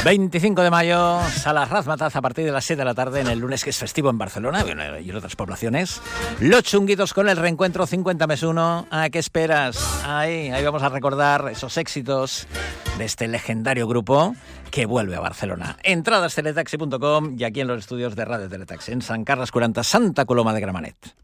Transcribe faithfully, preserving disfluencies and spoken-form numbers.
veinticinco de mayo, Sala Razmataz a partir de las siete de la tarde en el lunes, que es festivo en Barcelona y en otras poblaciones. Los Chunguitos con el reencuentro cincuenta más uno. ¿A qué esperas? Ahí, ahí vamos a recordar esos éxitos de este legendario grupo que vuelve a Barcelona. Entradas teletaxi punto com y aquí en los estudios de Radio Teletaxi, en San Carles quaranta, Santa Coloma de Gramenet.